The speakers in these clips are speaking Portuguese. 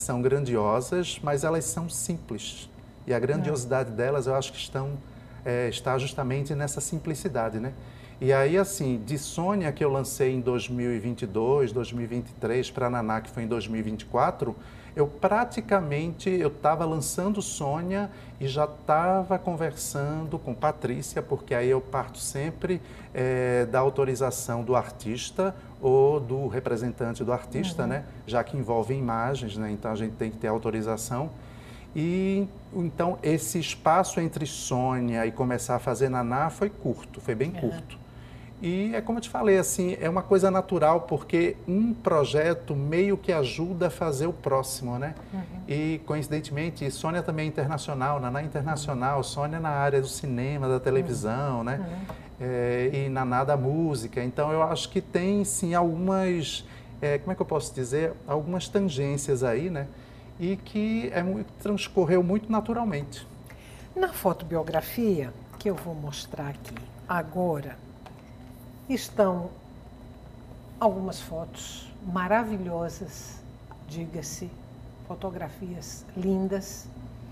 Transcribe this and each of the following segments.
são grandiosas, mas elas são simples. E a grandiosidade delas, eu acho que está justamente nessa simplicidade, né? E aí, assim, de Sônia, que eu lancei em 2022, 2023, para Naná, que foi em 2024, eu estava lançando Sônia e já estava conversando com Patrícia, porque aí eu parto sempre da autorização do artista ou do representante do artista, né? Já que envolve imagens, né? Então a gente tem que ter autorização. E então esse espaço entre Sônia e começar a fazer Naná foi curto, foi bem curto. E é como eu te falei, assim, é uma coisa natural, porque um projeto meio que ajuda a fazer o próximo, né? E, coincidentemente, Sônia também é internacional, Naná é internacional, Sônia na área do cinema, da televisão, né? E Naná da música. Então, eu acho que tem, sim, algumas, como é que eu posso dizer? Algumas tangências aí, né? E que transcorreu muito naturalmente. Na fotobiografia, que eu vou mostrar aqui agora, estão algumas fotos maravilhosas, diga-se, fotografias lindas,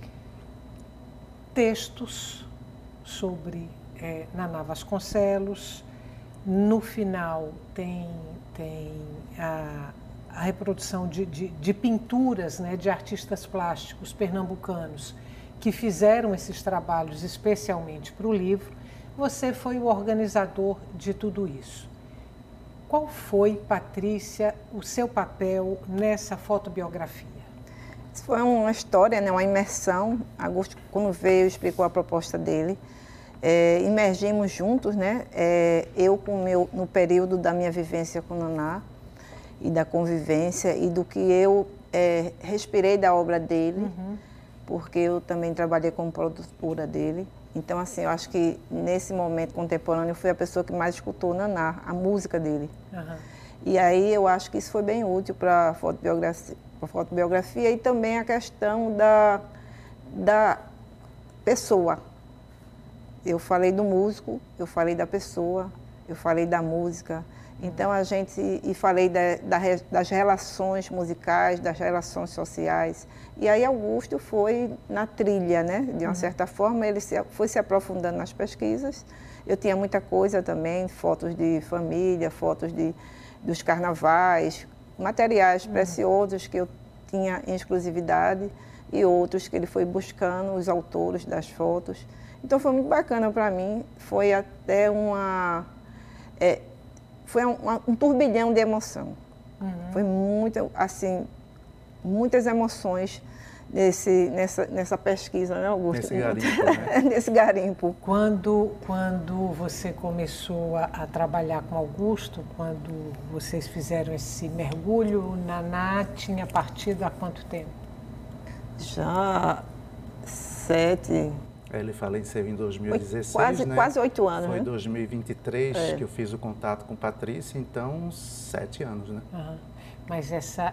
textos sobre Naná Vasconcelos. No final tem a reprodução de pinturas, né, de artistas plásticos pernambucanos que fizeram esses trabalhos especialmente para o livro. Você foi o organizador de tudo isso. Qual foi, Patrícia, o seu papel nessa fotobiografia? Isso foi uma história, né, uma imersão. Augusto, quando veio, explicou a proposta dele. Imergimos juntos, né? Eu no período da minha vivência com Naná e da convivência e do que eu respirei da obra dele, porque eu também trabalhei como produtora dele. Então, assim, eu acho que nesse momento contemporâneo eu fui a pessoa que mais escutou Naná, a música dele. E aí eu acho que isso foi bem útil para a fotobiografia e também a questão da pessoa. Eu falei do músico, eu falei da pessoa, eu falei da música. Então, falei das relações musicais, das relações sociais. E aí, Augusto foi na trilha, né? De uma certa forma, ele foi se aprofundando nas pesquisas. Eu tinha muita coisa também, fotos de família, fotos dos carnavais, materiais preciosos que eu tinha em exclusividade e outros que ele foi buscando, os autores das fotos. Então, foi muito bacana para mim. Foi até foi um turbilhão de emoção. Foi muito, assim, muitas emoções nessa pesquisa, né, Augusto? Nesse garimpo, né? Nesse garimpo. Quando você começou a trabalhar com Augusto, quando vocês fizeram esse mergulho, Naná tinha partido há quanto tempo? Já 7... Ele faleceu em 2016, né? Quase 8 anos, Foi em né? 2023 que eu fiz o contato com Patrícia, então 7 anos, né? Mas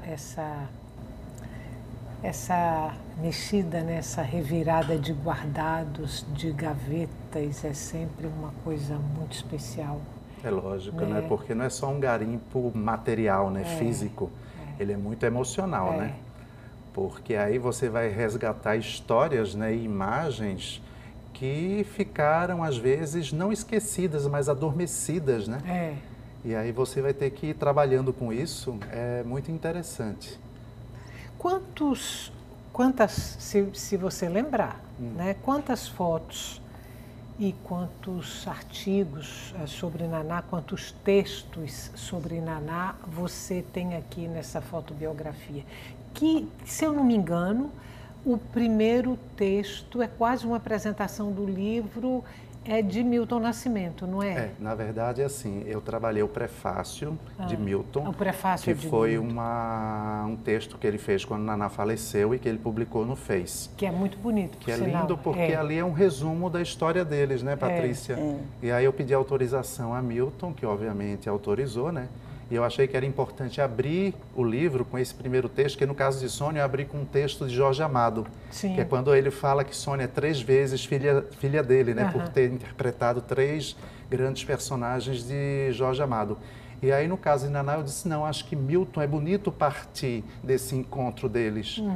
essa mexida, né? Essa revirada de guardados, de gavetas, é sempre uma coisa muito especial. É lógico, né? Porque não é só um garimpo material, né? Físico. Ele é muito emocional, né? Porque aí você vai resgatar histórias, né, e imagens que ficaram, às vezes, não esquecidas, mas adormecidas, né? E aí você vai ter que ir trabalhando com isso, é muito interessante. Se você lembrar, né, quantas fotos e quantos artigos sobre Naná, quantos textos sobre Naná você tem aqui nessa fotobiografia? Que, se eu não me engano, o primeiro texto é quase uma apresentação do livro, é de Milton Nascimento, não é? Na verdade, assim, eu trabalhei o prefácio de Milton, o prefácio que de foi Milton. um texto que ele fez quando Naná faleceu e que ele publicou no Face. Que é muito bonito, Que é lindo porque ali é um resumo da história deles, né, Patrícia? E aí eu pedi autorização a Milton, que obviamente autorizou, né? E eu achei que era importante abrir o livro com esse primeiro texto, que no caso de Sônia eu abri com um texto de Jorge Amado, que é quando ele fala que Sônia é 3 vezes filha dele, né, por ter interpretado 3 grandes personagens de Jorge Amado. E aí, no caso de Naná, eu disse, não, acho que Milton é bonito partir desse encontro deles.